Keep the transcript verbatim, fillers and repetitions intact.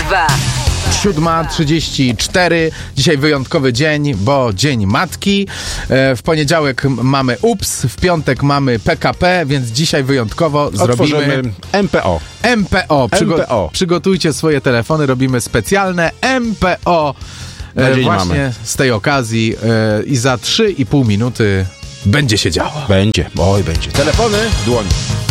dwa. siódma trzydzieści cztery. Dzisiaj wyjątkowy dzień, bo Dzień Matki. W poniedziałek mamy U P S, w piątek mamy P K P, więc dzisiaj wyjątkowo zrobimy M P O. M P O. Przygo- M P O. Przygotujcie swoje telefony, robimy specjalne M P O Na dzień właśnie mamy. z tej okazji i za trzy i pół minuty będzie się działo. Będzie, oj będzie. Telefony w dłoni.